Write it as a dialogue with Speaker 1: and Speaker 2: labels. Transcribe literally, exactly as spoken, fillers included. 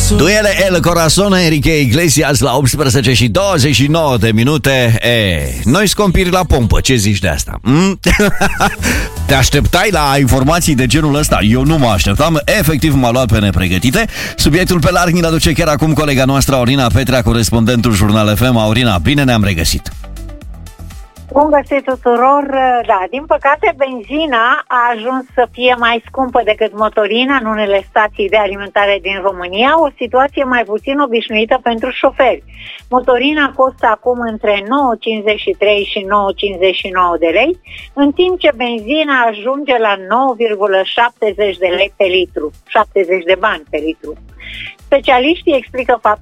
Speaker 1: Duele El Corazon, Enrique Iglesias la optsprezece și douăzeci și nouă de minute. E, noi scompiri la pompă, ce zici de asta? Mm? Te așteptai la informații de genul ăsta? Eu nu mă așteptam, efectiv m-a luat pe nepregătite. Subiectul pe larg ni-l aduce chiar acum colega noastră Aurina Petrea, corespondentul Jurnal F M. Aurina, bine ne-am regăsit!
Speaker 2: Bun găsit tuturor! Da, din păcate benzina a ajuns să fie mai scumpă decât motorina în unele stații de alimentare din România, o situație mai puțin obișnuită pentru șoferi. Motorina costă acum între nouă virgulă cincizeci și trei și nouă virgulă cincizeci și nouă de lei, în timp ce benzina ajunge la nouă virgulă șaptezeci de lei pe litru, șaptezeci de bani pe litru. Specialiștii explică faptul